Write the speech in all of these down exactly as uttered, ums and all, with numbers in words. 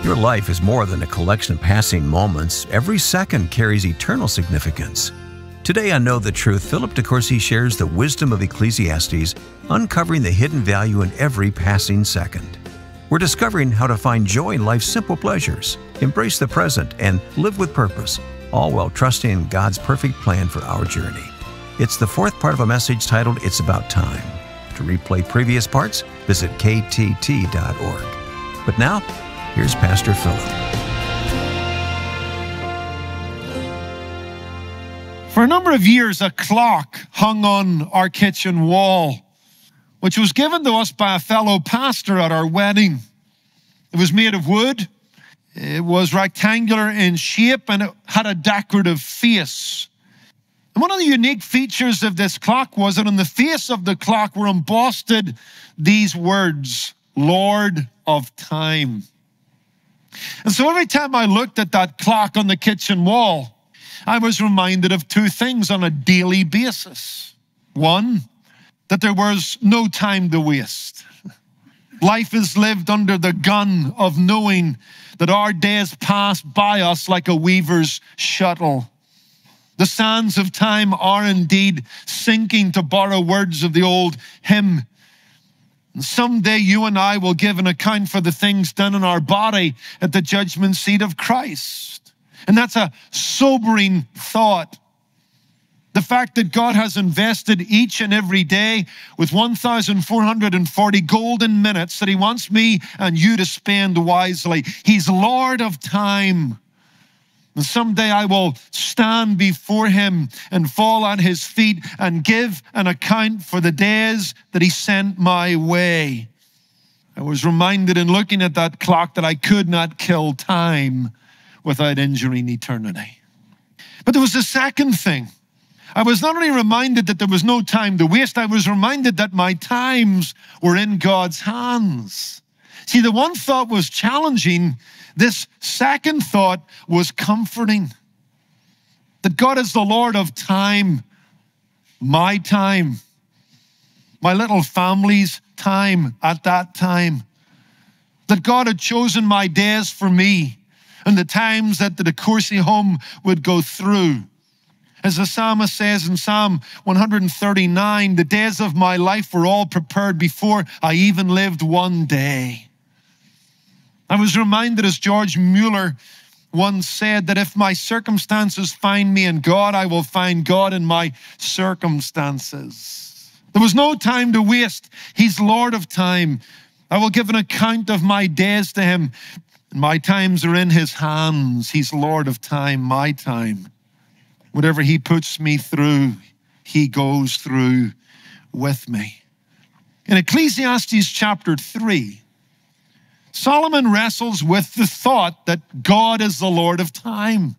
Your life is more than a collection of passing moments. Every second carries eternal significance. Today on Know the Truth, Philip DeCourcy shares the wisdom of Ecclesiastes, uncovering the hidden value in every passing second. We're discovering how to find joy in life's simple pleasures, embrace the present, and live with purpose, all while trusting in God's perfect plan for our journey. It's the fourth part of a message titled, It's About Time. To replay previous parts, visit K T T dot org. But now, here's Pastor Philip. For a number of years, a clock hung on our kitchen wall, which was given to us by a fellow pastor at our wedding. It was made of wood, it was rectangular in shape, and it had a decorative face. And one of the unique features of this clock was that on the face of the clock were embossed these words, Lord of Time. And so every time I looked at that clock on the kitchen wall, I was reminded of two things on a daily basis. One, that there was no time to waste. Life is lived under the gun of knowing that our days pass by us like a weaver's shuttle. The sands of time are indeed sinking, to borrow words of the old hymn. And someday you and I will give an account for the things done in our body at the judgment seat of Christ. And that's a sobering thought. The fact that God has invested each and every day with one thousand four hundred forty golden minutes that he wants me and you to spend wisely. He's Lord of time. And someday I will stand before him and fall at his feet and give an account for the days that he sent my way. I was reminded in looking at that clock that I could not kill time without injuring eternity. But there was a second thing. I was not only reminded that there was no time to waste, I was reminded that my times were in God's hands. See, the one thought was challenging. This second thought was comforting. That God is the Lord of time, my time, my little family's time at that time. That God had chosen my days for me and the times that the DeCourcy home would go through. As the psalmist says in Psalm one thirty-nine, the days of my life were all prepared before I even lived one day. I was reminded, as George Mueller once said, that if my circumstances find me in God, I will find God in my circumstances. There was no time to waste. He's Lord of time. I will give an account of my days to him. My times are in his hands. He's Lord of time, my time. Whatever he puts me through, he goes through with me. In Ecclesiastes chapter three, Solomon wrestles with the thought that God is the Lord of time.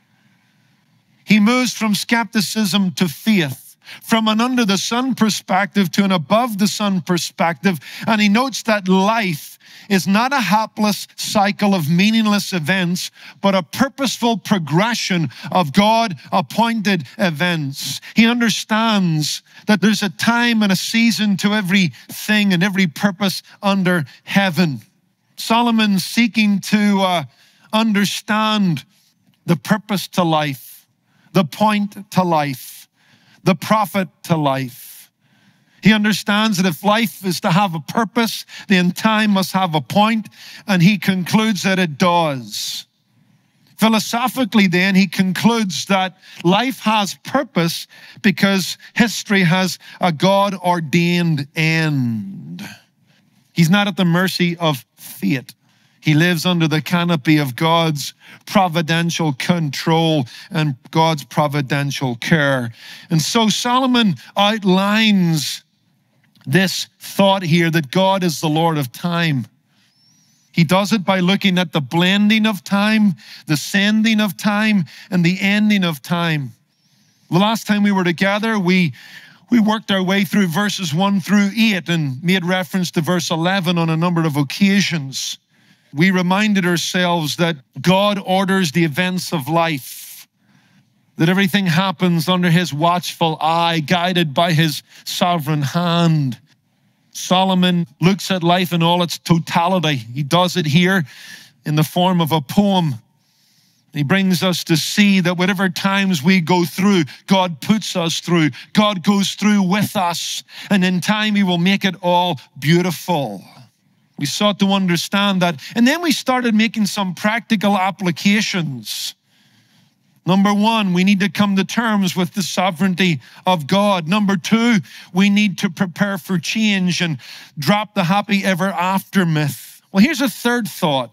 He moves from skepticism to faith, from an under the sun perspective to an above the sun perspective, and he notes that life is not a hapless cycle of meaningless events, but a purposeful progression of God-appointed events. He understands that there's a time and a season to everything and every purpose under heaven. Solomon's seeking to uh, understand the purpose to life, the point to life, the profit to life. He understands that if life is to have a purpose, then time must have a point, and he concludes that it does. Philosophically, then, he concludes that life has purpose because history has a God-ordained end. He's not at the mercy of fate. He lives under the canopy of God's providential control and God's providential care. And so Solomon outlines this thought here that God is the Lord of time. He does it by looking at the blending of time, the sending of time, and the ending of time. The last time we were together, we, we worked our way through verses one through eight and made reference to verse eleven on a number of occasions. We reminded ourselves that God orders the events of life, that everything happens under his watchful eye, guided by his sovereign hand. Solomon looks at life in all its totality. He does it here in the form of a poem. He brings us to see that whatever times we go through, God puts us through. God goes through with us, and in time he will make it all beautiful. We sought to understand that, and then we started making some practical applications. Number one, we need to come to terms with the sovereignty of God. Number two, we need to prepare for change and drop the happy ever after myth. Well, here's a third thought.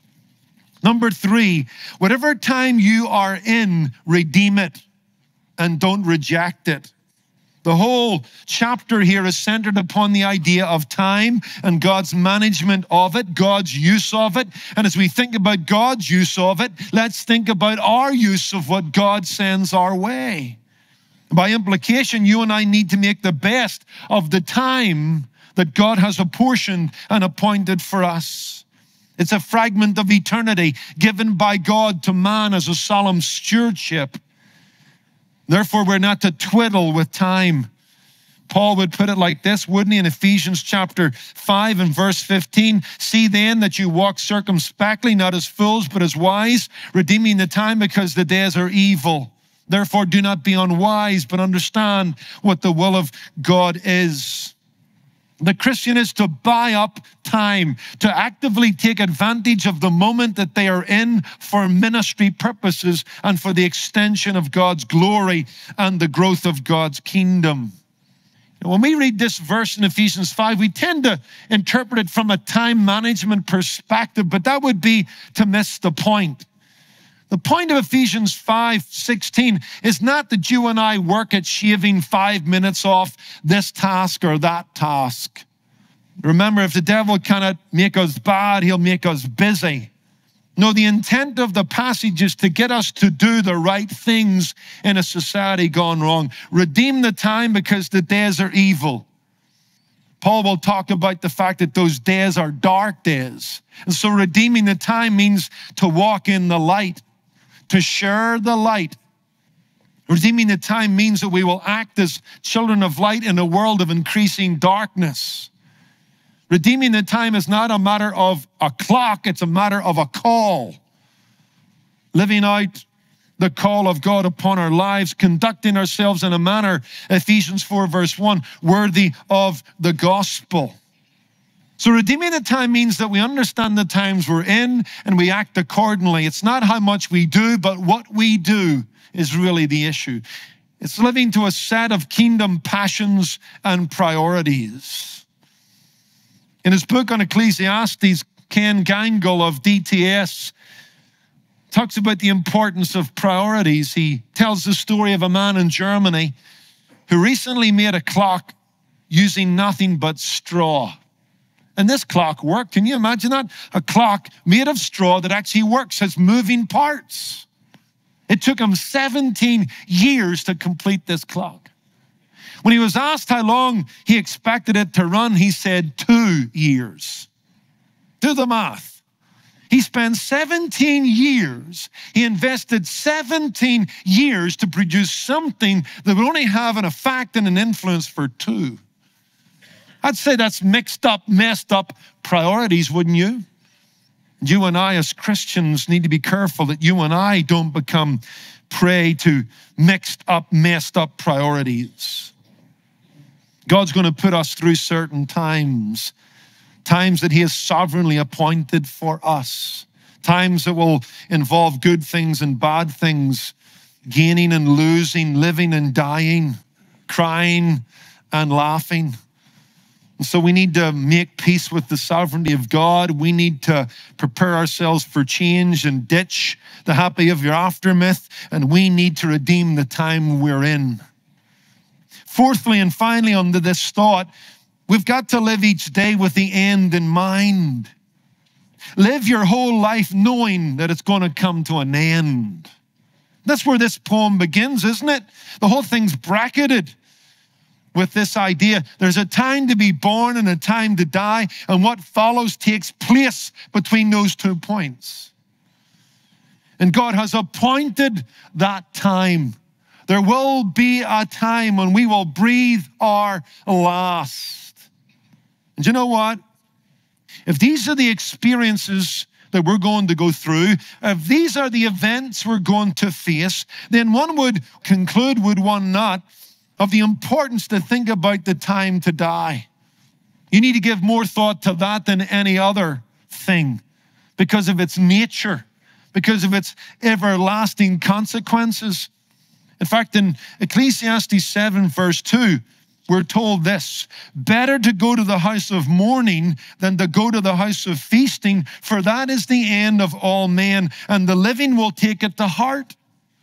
Number three, whatever time you are in, redeem it and don't reject it. The whole chapter here is centered upon the idea of time and God's management of it, God's use of it. And as we think about God's use of it, let's think about our use of what God sends our way. By implication, you and I need to make the best of the time that God has apportioned and appointed for us. It's a fragment of eternity given by God to man as a solemn stewardship. Therefore, we're not to twiddle with time. Paul would put it like this, wouldn't he, in Ephesians chapter five and verse fifteen, see then that you walk circumspectly, not as fools, but as wise, redeeming the time because the days are evil. Therefore, do not be unwise, but understand what the will of God is. The Christian is to buy up time, to actively take advantage of the moment that they are in for ministry purposes and for the extension of God's glory and the growth of God's kingdom. When we read this verse in Ephesians five, we tend to interpret it from a time management perspective, but that would be to miss the point. The point of Ephesians five sixteen is not that you and I work at shaving five minutes off this task or that task. Remember, if the devil cannot make us bad, he'll make us busy. No, the intent of the passage is to get us to do the right things in a society gone wrong. Redeem the time because the days are evil. Paul will talk about the fact that those days are dark days. And so redeeming the time means to walk in the light, to share the light. Redeeming the time means that we will act as children of light in a world of increasing darkness. Redeeming the time is not a matter of a clock, it's a matter of a call. Living out the call of God upon our lives, conducting ourselves in a manner, Ephesians four verse one, worthy of the gospel. So redeeming the time means that we understand the times we're in and we act accordingly. It's not how much we do, but what we do is really the issue. It's living to a set of kingdom passions and priorities. In his book on Ecclesiastes, Ken Gangle of D T S talks about the importance of priorities. He tells the story of a man in Germany who recently made a clock using nothing but straw. And this clock worked. Can you imagine that? A clock made of straw that actually works, has moving parts. It took him seventeen years to complete this clock. When he was asked how long he expected it to run, he said two years. Do the math. He spent seventeen years. He invested seventeen years to produce something that would only have an effect and an influence for two. I'd say that's mixed up, messed up priorities, wouldn't you? You and I as Christians need to be careful that you and I don't become prey to mixed up, messed up priorities. God's going to put us through certain times, times that he has sovereignly appointed for us, times that will involve good things and bad things, gaining and losing, living and dying, crying and laughing. And so we need to make peace with the sovereignty of God. We need to prepare ourselves for change and ditch the happy ever after myth, and we need to redeem the time we're in. Fourthly and finally, under this thought, we've got to live each day with the end in mind. Live your whole life knowing that it's going to come to an end. That's where this poem begins, isn't it? The whole thing's bracketed with this idea. There's a time to be born and a time to die, and what follows takes place between those two points. And God has appointed that time. There will be a time when we will breathe our last. And you know what? If these are the experiences that we're going to go through, if these are the events we're going to face, then one would conclude, would one not, of the importance to think about the time to die. You need to give more thought to that than any other thing because of its nature, because of its everlasting consequences. In fact, in Ecclesiastes seven, verse two, we're told this: better to go to the house of mourning than to go to the house of feasting, for that is the end of all men, and the living will take it to heart.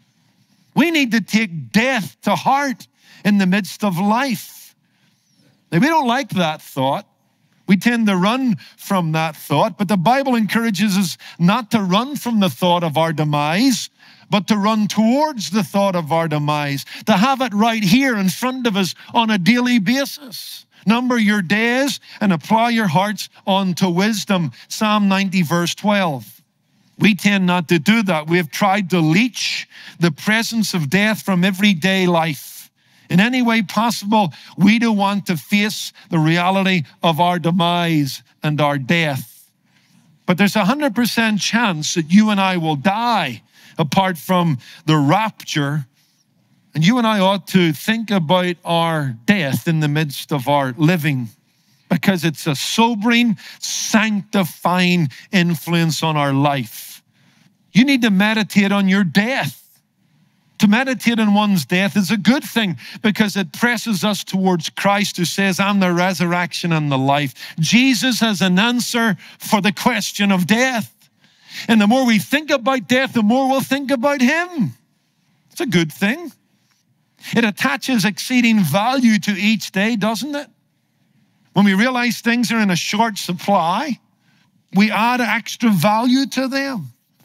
We need to take death to heart in the midst of life. Now, we don't like that thought. We tend to run from that thought, but the Bible encourages us not to run from the thought of our demise, but to run towards the thought of our demise, to have it right here in front of us on a daily basis. Number your days and apply your hearts unto wisdom. Psalm ninety, verse twelve. We tend not to do that. We have tried to leech the presence of death from everyday life. In any way possible, we don't want to face the reality of our demise and our death. But there's a one hundred percent chance that you and I will die apart from the rapture. And you and I ought to think about our death in the midst of our living, because it's a sobering, sanctifying influence on our life. You need to meditate on your death. To meditate on one's death is a good thing because it presses us towards Christ, who says, I'm the resurrection and the life. Jesus has an answer for the question of death. And the more we think about death, the more we'll think about him. It's a good thing. It attaches exceeding value to each day, doesn't it? When we realize things are in a short supply, we add extra value to them.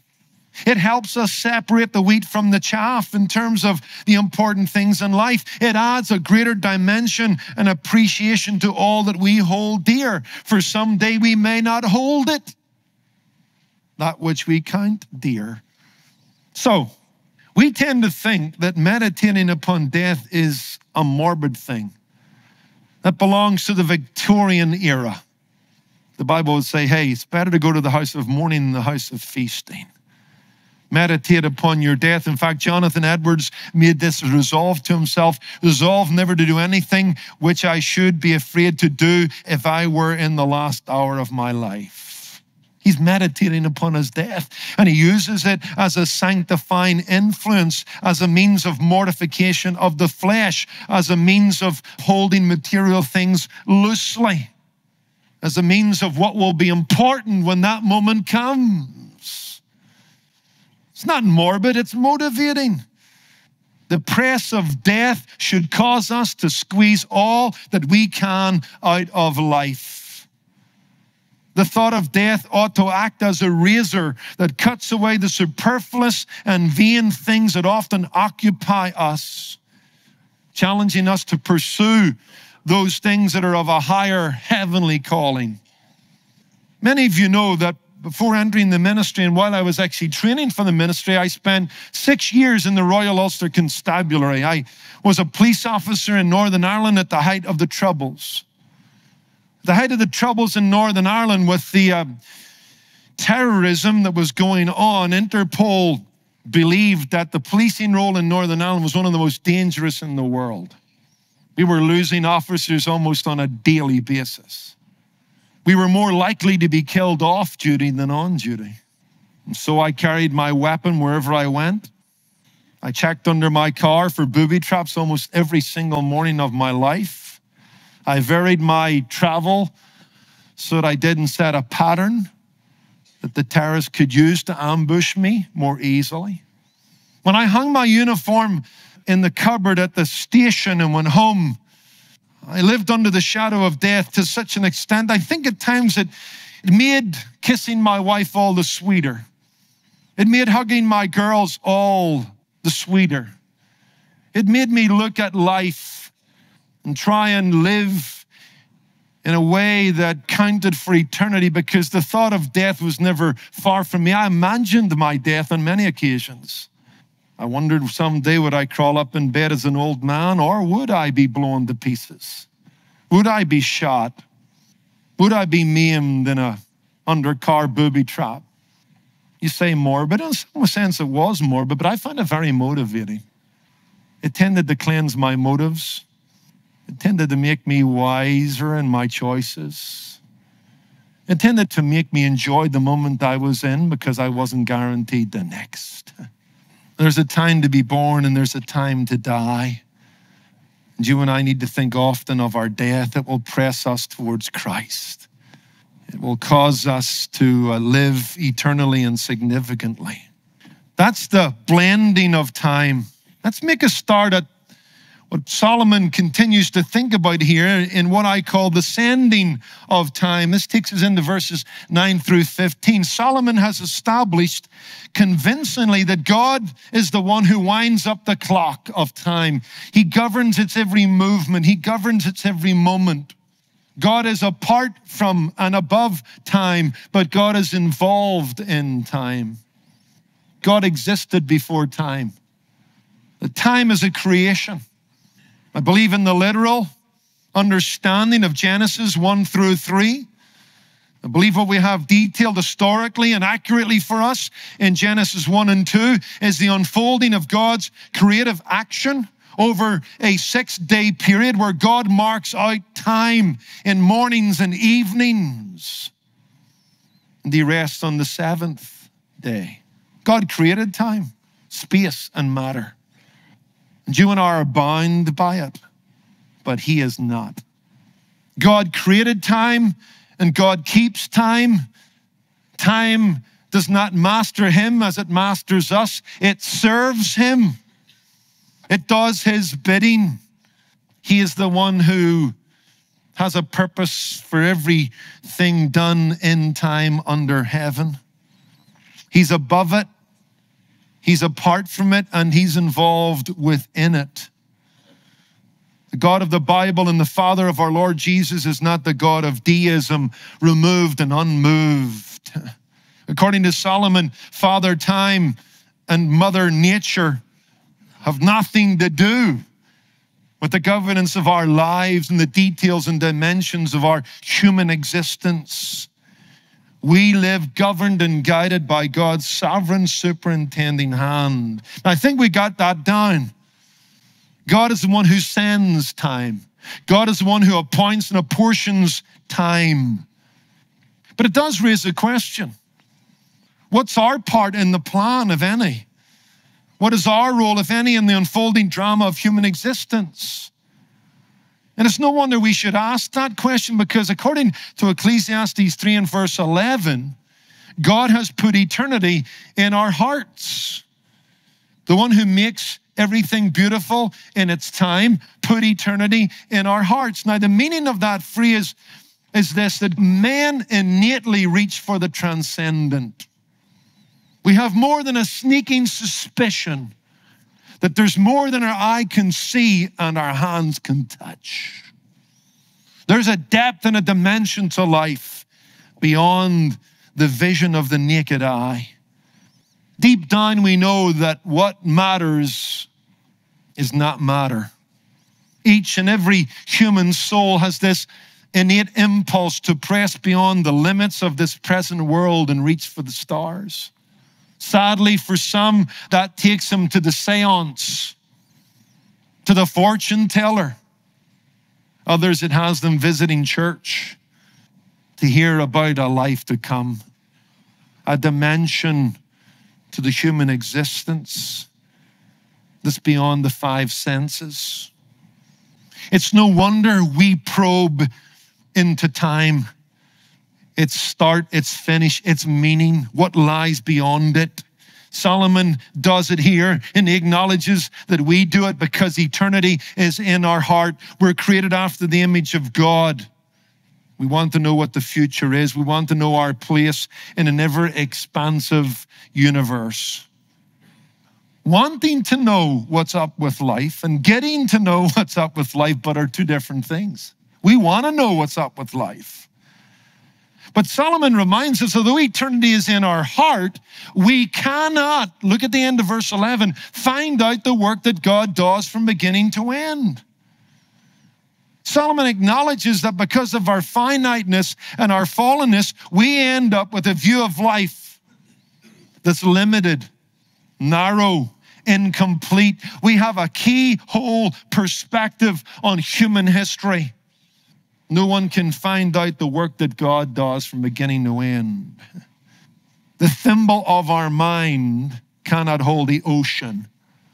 It helps us separate the wheat from the chaff in terms of the important things in life. It adds a greater dimension and appreciation to all that we hold dear. For someday we may not hold it, that which we count dear. So, we tend to think that meditating upon death is a morbid thing that belongs to the Victorian era. The Bible would say, hey, it's better to go to the house of mourning than the house of feasting. Meditate upon your death. In fact, Jonathan Edwards made this resolve to himself: resolve never to do anything which I should be afraid to do if I were in the last hour of my life. He's meditating upon his death, and he uses it as a sanctifying influence, as a means of mortification of the flesh, as a means of holding material things loosely, as a means of what will be important when that moment comes. It's not morbid, it's motivating. The press of death should cause us to squeeze all that we can out of life. The thought of death ought to act as a razor that cuts away the superfluous and vain things that often occupy us, challenging us to pursue those things that are of a higher heavenly calling. Many of you know that before entering the ministry, and while I was actually training for the ministry, I spent six years in the Royal Ulster Constabulary. I was a police officer in Northern Ireland at the height of the Troubles. The height of the Troubles in Northern Ireland with the uh, terrorism that was going on, Interpol believed that the policing role in Northern Ireland was one of the most dangerous in the world. We were losing officers almost on a daily basis. We were more likely to be killed off duty than on duty. And so I carried my weapon wherever I went. I checked under my car for booby traps almost every single morning of my life. I varied my travel so that I didn't set a pattern that the terrorists could use to ambush me more easily. When I hung my uniform in the cupboard at the station and went home, I lived under the shadow of death to such an extent, I think at times it, it made kissing my wife all the sweeter. It made hugging my girls all the sweeter. It made me look at life and try and live in a way that counted for eternity, because the thought of death was never far from me. I imagined my death on many occasions. I wondered someday, would I crawl up in bed as an old man, or would I be blown to pieces? Would I be shot? Would I be maimed in a undercar booby trap? You say morbid. In some sense, it was morbid, but I find it very motivating. It tended to cleanse my motives. It tended to make me wiser in my choices. It tended to make me enjoy the moment I was in because I wasn't guaranteed the next. There's a time to be born and there's a time to die. And you and I need to think often of our death. It will press us towards Christ. It will cause us to uh, live eternally and significantly. That's the blending of time. Let's make a start at what Solomon continues to think about here in what I call the sending of time. This takes us into verses nine through fifteen. Solomon has established convincingly that God is the one who winds up the clock of time. He governs its every movement. He governs its every moment. God is apart from and above time, but God is involved in time. God existed before time. The time is a creation. I believe in the literal understanding of Genesis one through three. I believe what we have detailed historically and accurately for us in Genesis one and two is the unfolding of God's creative action over a six-day period where God marks out time in mornings and evenings. And he rests on the seventh day. God created time, space, and matter. And you and I are bound by it, but he is not. God created time and God keeps time. Time does not master him as it masters us. It serves him. It does his bidding. He is the one who has a purpose for everything done in time under heaven. He's above it. He's apart from it, and he's involved within it. The God of the Bible and the Father of our Lord Jesus is not the God of deism, removed and unmoved. According to Solomon, Father Time and Mother Nature have nothing to do with the governance of our lives and the details and dimensions of our human existence. We live governed and guided by God's sovereign superintending hand. I think we got that down. God is the one who sends time. God is the one who appoints and apportions time. But it does raise a question. What's our part in the plan, if any? What is our role, if any, in the unfolding drama of human existence? And it's no wonder we should ask that question, because according to Ecclesiastes three and verse eleven, God has put eternity in our hearts. The one who makes everything beautiful in its time put eternity in our hearts. Now, the meaning of that phrase is this, that men innately reach for the transcendent. We have more than a sneaking suspicion that there's more than our eye can see and our hands can touch. There's a depth and a dimension to life beyond the vision of the naked eye. Deep down, we know that what matters is not matter. Each and every human soul has this innate impulse to press beyond the limits of this present world and reach for the stars. Sadly, for some, that takes them to the seance, to the fortune teller. Others, it has them visiting church to hear about a life to come, a dimension to the human existence that's beyond the five senses. It's no wonder we probe into time. Its start, its finish, its meaning, what lies beyond it. Solomon does it here, and he acknowledges that we do it because eternity is in our heart. We're created after the image of God. We want to know what the future is. We want to know our place in an ever-expansive universe. Wanting to know what's up with life and getting to know what's up with life, but are two different things. We want to know what's up with life. But Solomon reminds us, although eternity is in our heart, we cannot, look at the end of verse eleven, find out the work that God does from beginning to end. Solomon acknowledges that because of our finiteness and our fallenness, we end up with a view of life that's limited, narrow, incomplete. We have a keyhole perspective on human history. No one can find out the work that God does from beginning to end. The thimble of our mind cannot hold the ocean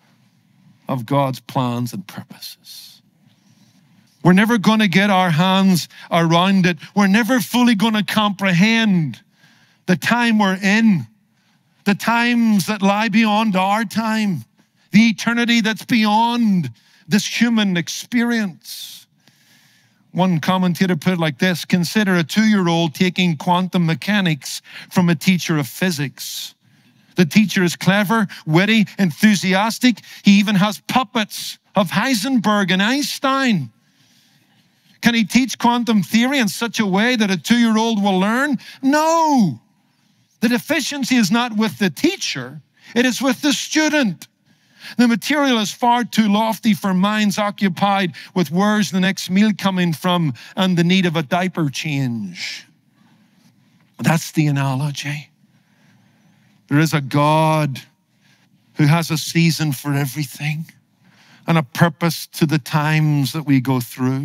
of God's plans and purposes. We're never going to get our hands around it. We're never fully going to comprehend the time we're in, the times that lie beyond our time, the eternity that's beyond this human experience. One commentator put it like this: consider a two-year-old taking quantum mechanics from a teacher of physics. The teacher is clever, witty, enthusiastic. He even has puppets of Heisenberg and Einstein. Can he teach quantum theory in such a way that a two-year-old will learn? No. The deficiency is not with the teacher. It is with the student. The material is far too lofty for minds occupied with where's the next meal coming from and the need of a diaper change. That's the analogy. There is a God who has a season for everything and a purpose to the times that we go through.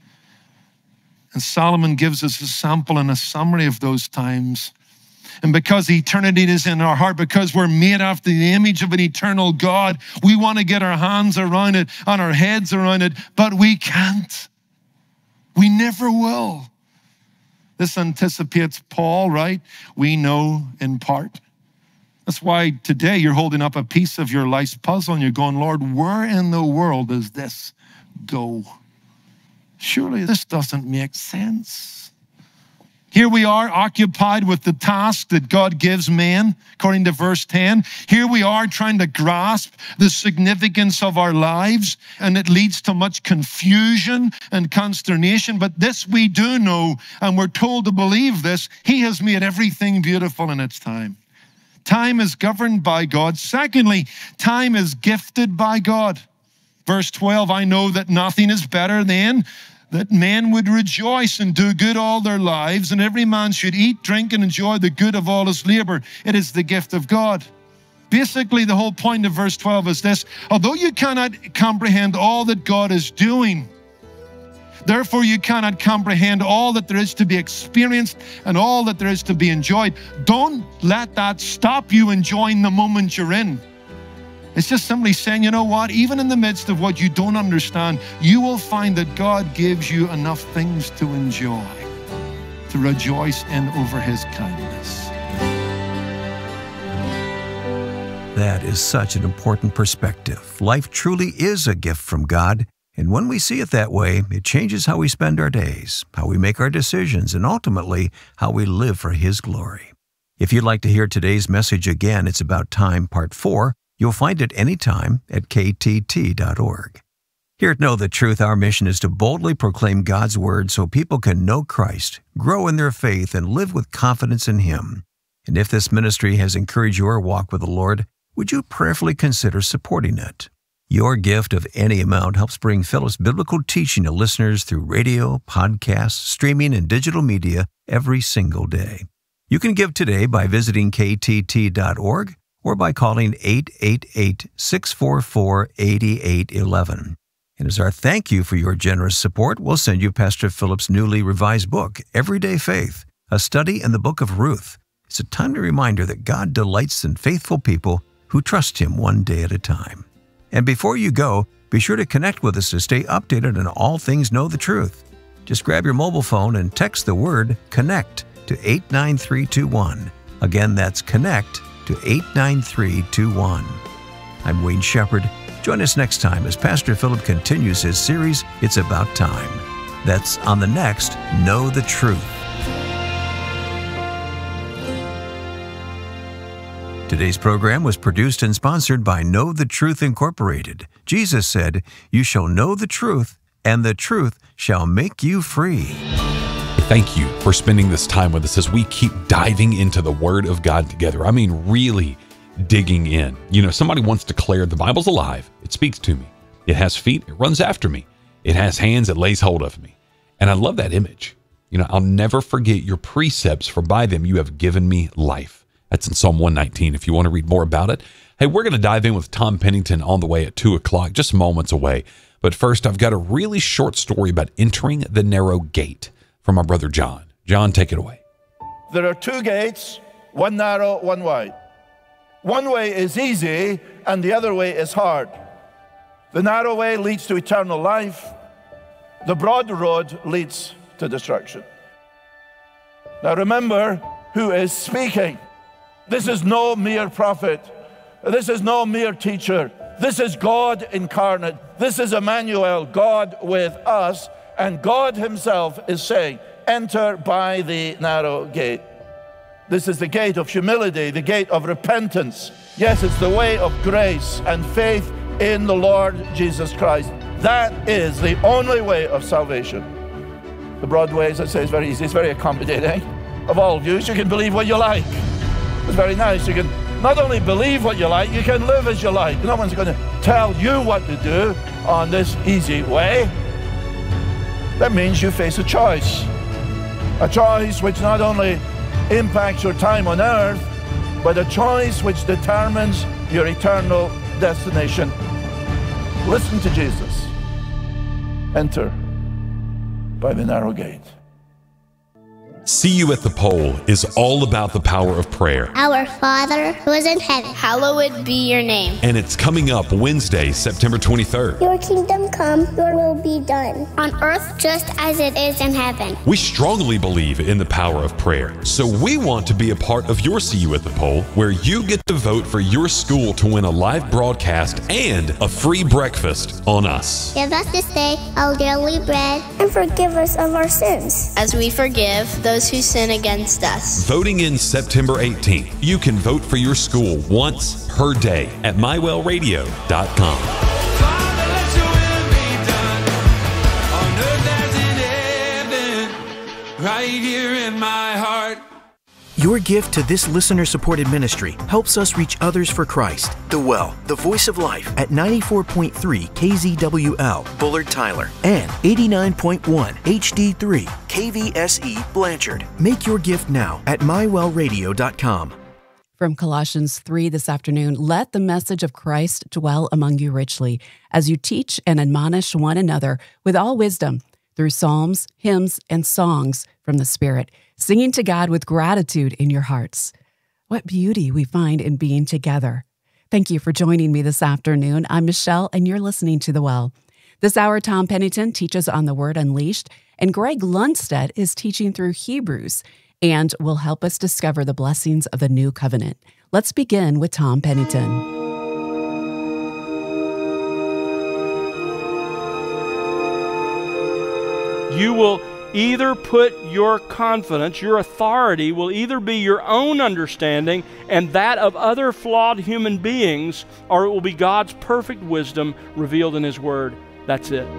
And Solomon gives us a sample and a summary of those times. And because eternity is in our heart, because we're made after the image of an eternal God, we want to get our hands around it and our heads around it, but we can't. We never will. This anticipates Paul, right? We know in part. That's why today you're holding up a piece of your life's puzzle and you're going, Lord, where in the world does this go? Surely this doesn't make sense. Here we are occupied with the task that God gives man, according to verse ten. Here we are trying to grasp the significance of our lives, and it leads to much confusion and consternation. But this we do know, and we're told to believe this: He has made everything beautiful in its time. Time is governed by God. Secondly, time is gifted by God. Verse twelve, I know that nothing is better than that men would rejoice and do good all their lives, and every man should eat, drink, and enjoy the good of all his labor. It is the gift of God. Basically, the whole point of verse twelve is this: although you cannot comprehend all that God is doing, therefore you cannot comprehend all that there is to be experienced and all that there is to be enjoyed, don't let that stop you enjoying the moment you're in. It's just simply saying, you know what, even in the midst of what you don't understand, you will find that God gives you enough things to enjoy, to rejoice in over His kindness. That is such an important perspective. Life truly is a gift from God, and when we see it that way, it changes how we spend our days, how we make our decisions, and ultimately, how we live for His glory. If you'd like to hear today's message again, it's about time, part four. You'll find it anytime at K T T dot org. Here at Know the Truth, our mission is to boldly proclaim God's Word so people can know Christ, grow in their faith, and live with confidence in Him. And if this ministry has encouraged your walk with the Lord, would you prayerfully consider supporting it? Your gift of any amount helps bring Philip's biblical teaching to listeners through radio, podcasts, streaming, and digital media every single day. You can give today by visiting K T T dot org or by calling eight eight eight, six four four, eight eight one one. And as our thank you for your generous support, we'll send you Pastor Philip's newly revised book, Everyday Faith, a study in the book of Ruth. It's a timely reminder that God delights in faithful people who trust Him one day at a time. And before you go, be sure to connect with us to stay updated on all things Know the Truth. Just grab your mobile phone and text the word CONNECT to eight nine three two one. Again, that's CONNECT to eight nine three two one. I'm Wayne Shepherd. Join us next time as Pastor Philip continues his series, It's About Time. That's on the next Know the Truth. Today's program was produced and sponsored by Know the Truth Incorporated. Jesus said, "You shall know the truth, and the truth shall make you free." Thank you for spending this time with us as we keep diving into the Word of God together. I mean, really digging in. You know, somebody once declared the Bible's alive. It speaks to me. It has feet. It runs after me. It has hands. It lays hold of me. And I love that image. You know, I'll never forget your precepts, for by them you have given me life. That's in Psalm one nineteen if you want to read more about it. Hey, we're going to dive in with Tom Pennington on the way at two o'clock, just moments away. But first, I've got a really short story about entering the narrow gate from our brother John. John, take it away. There are two gates, one narrow, one wide. One way is easy, and the other way is hard. The narrow way leads to eternal life. The broad road leads to destruction. Now remember who is speaking. This is no mere prophet. This is no mere teacher. This is God incarnate. This is Emmanuel, God with us. And God himself is saying, enter by the narrow gate. This is the gate of humility, the gate of repentance. Yes, it's the way of grace and faith in the Lord Jesus Christ. That is the only way of salvation. The broad way, as I say, is very easy. It's very accommodating. Of all views, you can believe what you like. It's very nice. You can not only believe what you like, you can live as you like. No one's going to tell you what to do on this easy way. That means you face a choice. A choice which not only impacts your time on earth, but a choice which determines your eternal destination. Listen to Jesus. Enter by the narrow gate. See You at the Pole is all about the power of prayer. Our Father who is in heaven, hallowed be your name. And it's coming up Wednesday, September twenty-third. Your kingdom come, your will be done. On earth just as it is in heaven. We strongly believe in the power of prayer. So we want to be a part of your See You at the Pole, where you get to vote for your school to win a live broadcast and a free breakfast on us. Give us this day our daily bread, and forgive us of our sins, as we forgive those who sin against us. Voting in September eighteenth. You can vote for your school once per day at my well radio dot com. Father, let your will be done on earth as in heaven, right here in my heart. Your gift to this listener-supported ministry helps us reach others for Christ. The Well, the voice of life at ninety-four point three K Z W L, Bullard Tyler, and eighty-nine point one H D three K V S E Blanchard. Make your gift now at my well radio dot com. From Colossians three this afternoon, let the message of Christ dwell among you richly, as you teach and admonish one another with all wisdom, through psalms, hymns, and songs from the Spirit, singing to God with gratitude in your hearts. What beauty we find in being together. Thank you for joining me this afternoon. I'm Michelle, and you're listening to The Well. This hour, Tom Pennington teaches on the Word Unleashed, and Greg Lundstedt is teaching through Hebrews and will help us discover the blessings of the New Covenant. Let's begin with Tom Pennington. You will either put your confidence, your authority will either be your own understanding and that of other flawed human beings, or it will be God's perfect wisdom revealed in His Word. That's it.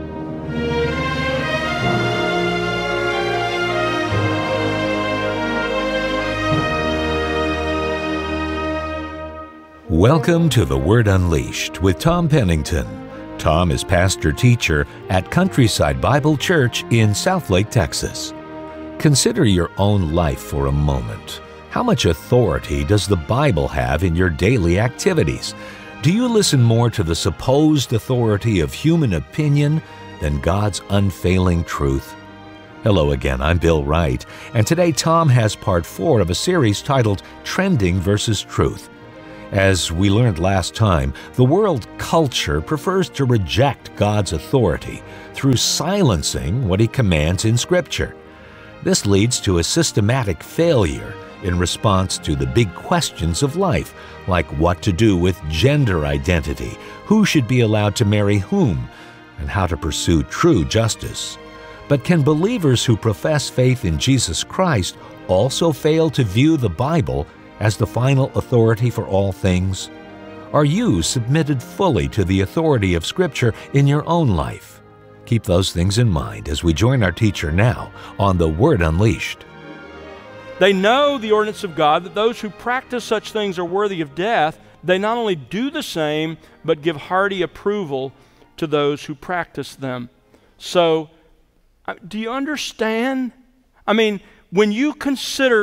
Welcome to The Word Unleashed with Tom Pennington. Tom is pastor-teacher at Countryside Bible Church in Southlake, Texas. Consider your own life for a moment. How much authority does the Bible have in your daily activities? Do you listen more to the supposed authority of human opinion than God's unfailing truth? Hello again, I'm Bill Wright, and today Tom has part four of a series titled Trending versus Truth. As we learned last time, the world culture prefers to reject God's authority through silencing what He commands in Scripture. This leads to a systematic failure in response to the big questions of life, like what to do with gender identity, who should be allowed to marry whom, and how to pursue true justice. But can believers who profess faith in Jesus Christ also fail to view the Bible as the final authority for all things? Are you submitted fully to the authority of Scripture in your own life? Keep those things in mind as we join our teacher now on The Word Unleashed. They know the ordinance of God, that those who practice such things are worthy of death. They not only do the same, but give hearty approval to those who practice them. So, do you understand? I mean, when you consider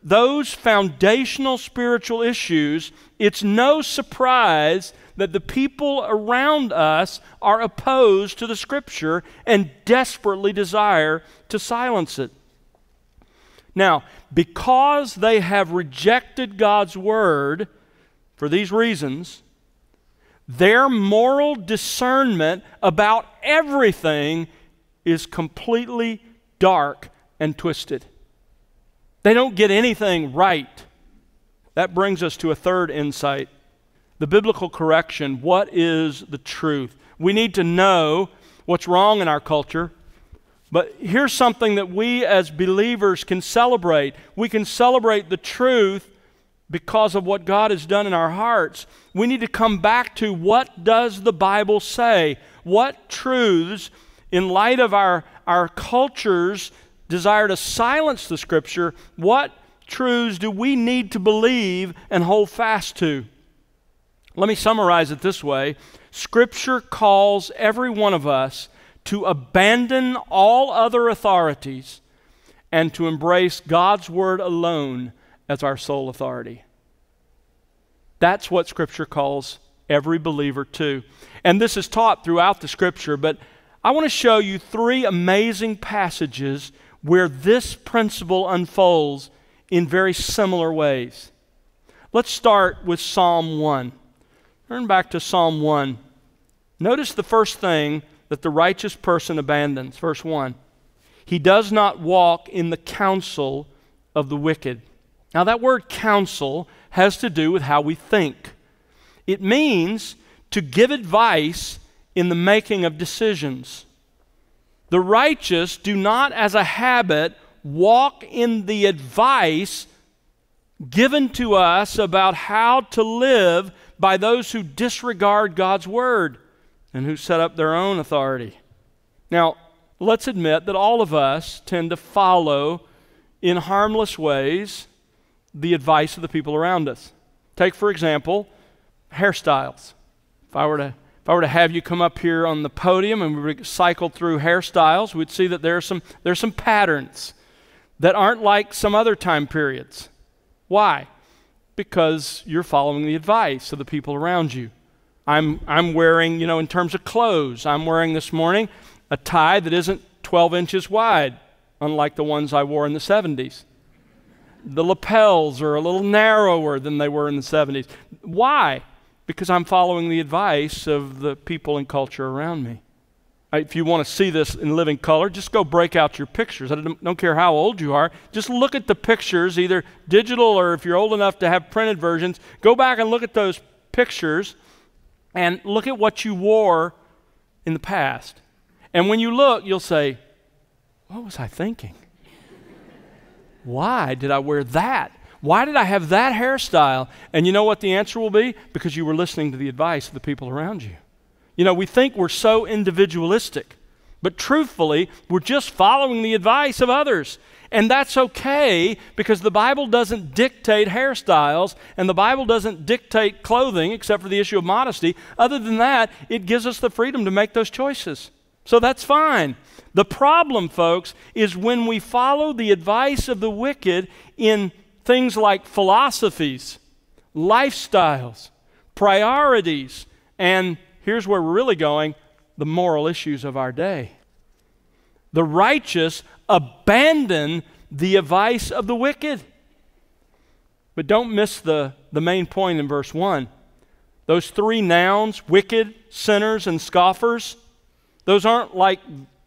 those foundational spiritual issues, it's no surprise that the people around us are opposed to the Scripture and desperately desire to silence it. Now, because they have rejected God's Word for these reasons, their moral discernment about everything is completely dark and twisted. They don't get anything right. That brings us to a third insight. The biblical correction. What is the truth? We need to know what's wrong in our culture. But here's something that we as believers can celebrate. We can celebrate the truth because of what God has done in our hearts. We need to come back to, what does the Bible say? What truths, in light of our, our culture's desire to silence the Scripture, what truths do we need to believe and hold fast to? Let me summarize it this way. Scripture calls every one of us to abandon all other authorities and to embrace God's Word alone as our sole authority. That's what Scripture calls every believer to. And this is taught throughout the Scripture, but I want to show you three amazing passages where this principle unfolds in very similar ways. Let's start with Psalm one. Turn back to Psalm one. Notice the first thing that the righteous person abandons. Verse one. He does not walk in the counsel of the wicked. Now that word counsel has to do with how we think. It means to give advice in the making of decisions. The righteous do not, as a habit, walk in the advice given to us about how to live by those who disregard God's Word and who set up their own authority. Now, let's admit that all of us tend to follow in harmless ways the advice of the people around us. Take, for example, hairstyles. If I were to If I were to have you come up here on the podium and we cycle through hairstyles, we'd see that there are some, there are some patterns that aren't like some other time periods. Why? Because you're following the advice of the people around you. I'm, I'm wearing, you know, in terms of clothes, I'm wearing this morning a tie that isn't twelve inches wide, unlike the ones I wore in the seventies. The lapels are a little narrower than they were in the seventies. Why? Because I'm following the advice of the people and culture around me. If you want to see this in living color, just go break out your pictures. I don't, don't care how old you are. Just look at the pictures, either digital or if you're old enough to have printed versions. Go back and look at those pictures and look at what you wore in the past. And when you look, you'll say, what was I thinking? Why did I wear that? Why did I have that hairstyle? And you know what the answer will be? Because you were listening to the advice of the people around you. You know, we think we're so individualistic, but truthfully, we're just following the advice of others. And that's okay, because the Bible doesn't dictate hairstyles, and the Bible doesn't dictate clothing, except for the issue of modesty. Other than that, it gives us the freedom to make those choices. So that's fine. The problem, folks, is when we follow the advice of the wicked in things like philosophies, lifestyles, priorities, and here's where we're really going, the moral issues of our day. The righteous abandon the advice of the wicked. But don't miss the, the main point in verse one. Those three nouns, wicked, sinners, and scoffers, those aren't like